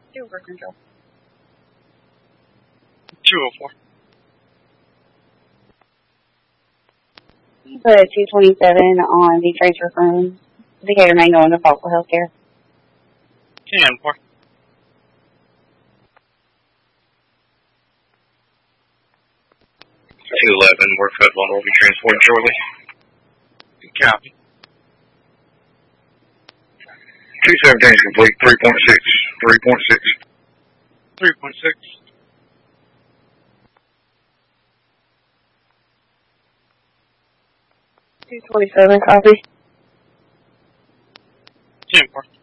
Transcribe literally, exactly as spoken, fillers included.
Two over control. two oh four. Put two twenty-seven on the transfer from Decatur Manual and the Fossil Healthcare. ten four. two eleven, Work Hoodlum will be transported shortly. Copy. two seventeen is complete, three point six, three point six. three point six. two twenty-seven, copy. ten four.